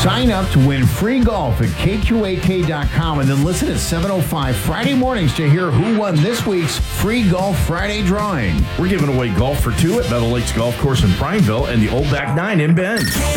Sign up to win free golf at KQAK.com and then listen at 7:05 Friday mornings to hear who won this week's Free Golf Friday drawing. We're giving away golf for two at Meadow Lakes Golf Course in Prineville and the Old Back Nine in Bend.